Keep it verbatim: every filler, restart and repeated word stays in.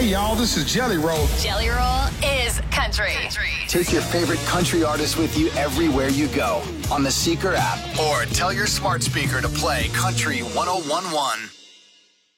y'all, this is Jelly Roll. Jelly Roll is country. Take your favorite country artist with you everywhere you go on the Seeker app or tell your smart speaker to play Country one oh one one.